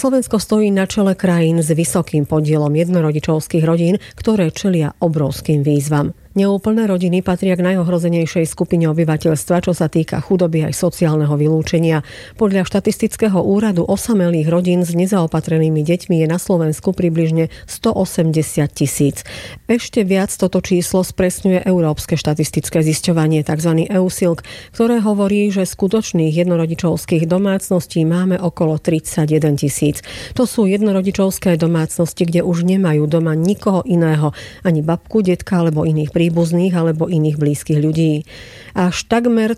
Slovensko stojí na čele krajín s vysokým podielom jednorodičovských rodín, ktoré čelia obrovským výzvam. Neúplné rodiny patria k najohrozenejšej skupine obyvateľstva, čo sa týka chudoby aj sociálneho vylúčenia. Podľa štatistického úradu osamelých rodín s nezaopatrenými deťmi je na Slovensku približne 180 000. Ešte viac toto číslo spresňuje Európske štatistické zisťovanie, tzv. EUSILK, ktoré hovorí, že skutočných jednorodičovských domácností máme okolo 31 000. To sú jednorodičovské domácnosti, kde už nemajú doma nikoho iného, ani babku, detka alebo iných príbuzných alebo iných blízkych ľudí. Až takmer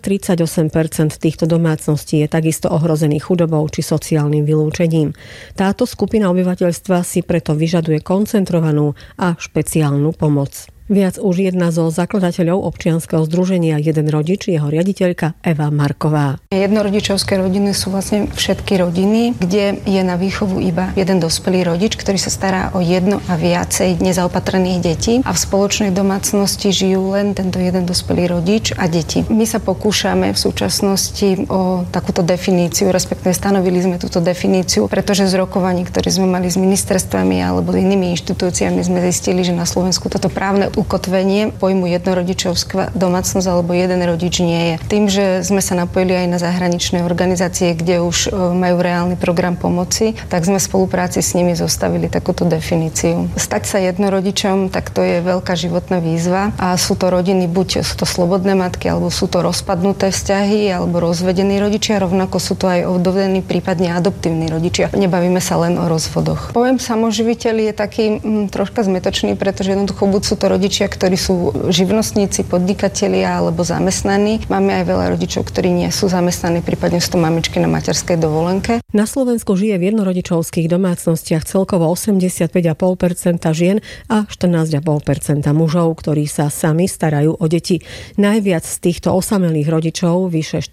38% týchto domácností je takisto ohrozených chudobou či sociálnym vylúčením. Táto skupina obyvateľstva si preto vyžaduje koncentrovanú a špeciálnu pomoc. Viac už jedna zo zakladateľov občianskeho združenia Jeden rodič, jeho riaditeľka Eva Marková. Jednorodičovské rodiny sú vlastne všetky rodiny, kde je na výchovu iba jeden dospelý rodič, ktorý sa stará o jedno a viacej nezaopatrených detí a v spoločnej domácnosti žijú len tento jeden dospelý rodič a deti. My sa pokúšame v súčasnosti o takúto definíciu, respektíve stanovili sme túto definíciu, pretože z rokovaní, ktoré sme mali s ministerstvami alebo inými inštitúciami, sme zistili, že na Slovensku toto právne ukotvenie pojmu jednorodičovská domácnosť alebo jeden rodič nie je. Tým, že sme sa napojili aj na zahraničné organizácie, kde už majú reálny program pomoci, tak sme v spolupráci s nimi zostavili takúto definíciu. Stať sa jednorodičom, tak to je veľká životná výzva a sú to rodiny, buď sú to slobodné matky, alebo sú to rozpadnuté vzťahy, alebo rozvedení rodičia, rovnako sú to aj ovdovdení, prípadne adoptívni rodičia. Nebavíme sa len o rozvodoch. Pojem samoživiteľ je taký troška zmetočný, pretože jednoducho buď sú to rodičia, ktorí sú živnostníci, podnikatelia alebo zamestnaní. Máme aj veľa rodičov, ktorí nie sú zamestnaní, prípadne sú to mamičky na materskej dovolenke. Na Slovensku žije v jednorodičovských domácnostiach celkovo 85,5% žien a 14,5% mužov, ktorí sa sami starajú o deti. Najviac z týchto osamelých rodičov, vyše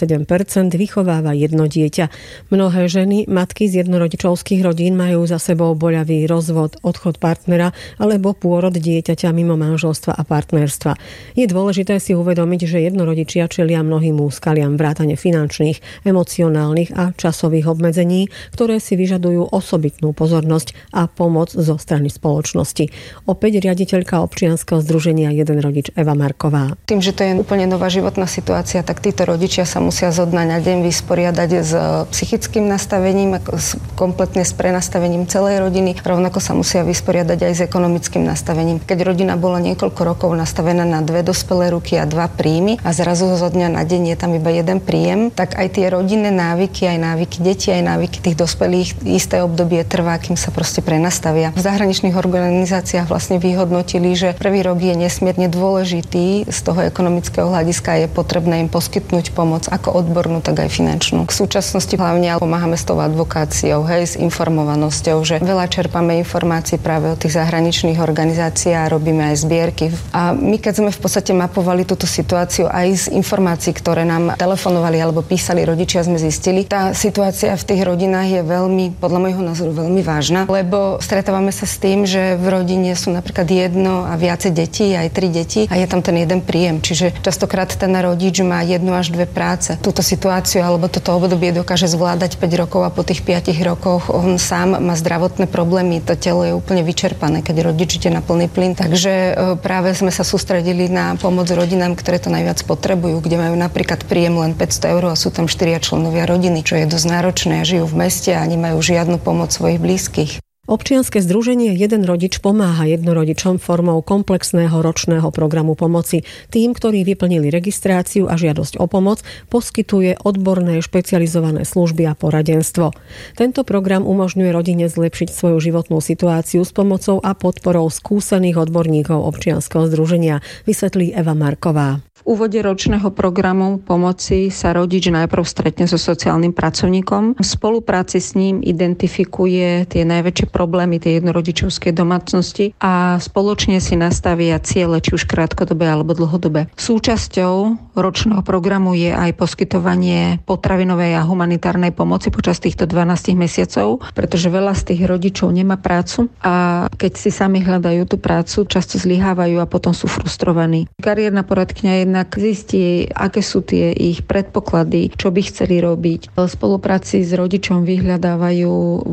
47%, vychováva jedno dieťa. Mnohé ženy, matky z jednorodičovských rodín majú za sebou boľavý rozvod, odchod partnera alebo pôrod dieťaťa mimo manželstva a partnerstva. Je dôležité si uvedomiť, že jednorodičia čelia mnohým úskaliam vrátane finančných, emocionálnych a časových obmedzení, ktoré si vyžadujú osobitnú pozornosť a pomoc zo strany spoločnosti. Opäť riaditeľka občianskeho združenia Jeden rodič Eva Marková. Tým, že to je úplne nová životná situácia, tak títo rodičia sa musia zo dňa na deň vysporiadať s psychickým nastavením, kompletne s prenastavením celej rodiny. Rovnako sa musia vysporiadať aj s ekonomickým nastavením. Keď rodina bola niekoľko rokov nastavená na 2 dospelé ruky a 2 príjmy a zrazu zo dňa na deň je tam iba jeden príjem, tak aj tie rodinné návyky, aj návyky detí, aj návyky tých dospelých isté obdobie trvá, kým sa proste prenastavia. V zahraničných organizáciách vlastne vyhodnotili, že prvý rok je nesmierne dôležitý z toho ekonomického hľadiska a je potrebné im poskytnúť pomoc ako odbornú, tak aj finančnú. V súčasnosti hlavne pomáhame s tou advokáciou, s informovanosťou, že veľa čerpame informácií práve od tých zahraničných organizácií a robíme aj zbierky. A my keď sme v podstate mapovali túto situáciu aj z informácií, ktoré nám telefonovali alebo písali rodičia, sme zistili, tá situácia v tých rodinách je veľmi, podľa môjho názoru, veľmi vážna, lebo stretávame sa s tým, že v rodine sú napríklad jedno a viacej detí, aj 3 deti a je tam ten jeden príjem. Čiže častokrát ten rodič má 1 až 2 práce. Túto situáciu alebo toto obdobie dokáže zvládať 5 rokov a po tých 5 rokoch on sám má zdravotné problémy, to telo je úplne vyčerpané, keď rodič ide na plný plyn. Takže práve sme sa sústredili na pomoc rodinám, ktoré to najviac potrebujú, kde majú napríklad príjem len 500 eur a sú tam 4 členovia rodiny, čo je dosť náročné a žijú v meste a nemajú žiadnu pomoc svojich blízkych. Občianske združenie Jeden rodič pomáha jednorodičom formou komplexného ročného programu pomoci. Tým, ktorí vyplnili registráciu a žiadosť o pomoc, poskytuje odborné špecializované služby a poradenstvo. Tento program umožňuje rodine zlepšiť svoju životnú situáciu s pomocou a podporou skúsených odborníkov občianskeho združenia, vysvetlí Eva Marková. V úvode ročného programu pomoci sa rodič najprv stretne so sociálnym pracovníkom. V spolupráci s ním identifikuje tie najväčšie problémy tej jednorodičovskej domácnosti a spoločne si nastavia ciele, či už krátkodobé alebo dlhodobé. Súčasťou ročného programu je aj poskytovanie potravinovej a humanitárnej pomoci počas týchto 12 mesiacov, pretože veľa z tých rodičov nemá prácu a keď si sami hľadajú tú prácu, často zlyhávajú a potom sú frustrovaní. Kariérna poradkyňa jednak zistí, aké sú tie ich predpoklady, čo by chceli robiť. V spolupráci s rodičom vyhľadávajú